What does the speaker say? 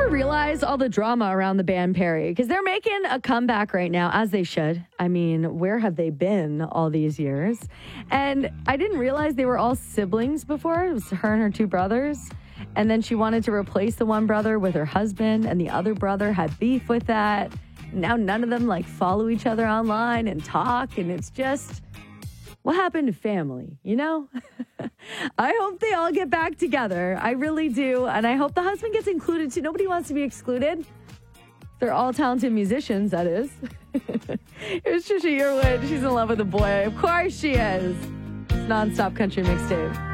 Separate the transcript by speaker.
Speaker 1: ever realize all the drama around the band Perry? Because they're making a comeback right now, as they should. I mean, where have they been all these years? And I didn't realize they were all siblings before. It was her and her two brothers. And then she wanted to replace the one brother with her husband, and the other brother had beef with that. Now none of them follow each other online and talk, and it's just, what happened to family, you know? I hope they all get back together. I really do. And I hope the husband gets included too. Nobody wants to be excluded. They're all talented musicians, that is. Here's Trisha Yearwood. She's in love with a boy. Of course she is. It's Non-Stop Country Mixtape.